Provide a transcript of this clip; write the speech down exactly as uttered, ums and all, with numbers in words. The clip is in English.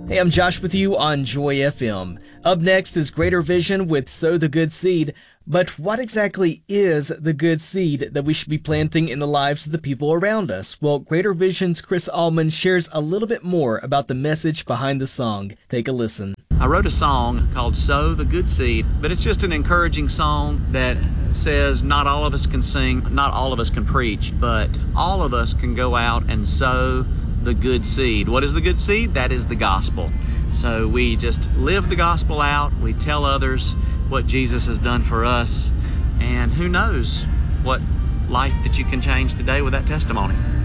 Hey, I'm Josh with you on Joy F M. Up next is Greater Vision with Sow the Good Seed. But what exactly is the good seed that we should be planting in the lives of the people around us? Well, Greater Vision's Chris Allman shares a little bit more about the message behind the song. Take a listen. I wrote a song called Sow the Good Seed, but it's just an encouraging song that says not all of us can sing, not all of us can preach, but all of us can go out and sow the good seed. What is the good seed? That is the gospel. So we just live the gospel out. We tell others what Jesus has done for us. And who knows what life that you can change today with that testimony.